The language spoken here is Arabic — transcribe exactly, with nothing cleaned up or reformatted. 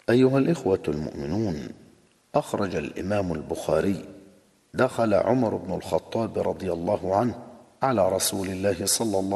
أيها الإخوة المؤمنون، أخرج الإمام البخاري: دخل عمر بن الخطاب رضي الله عنه على رسول الله صلى الله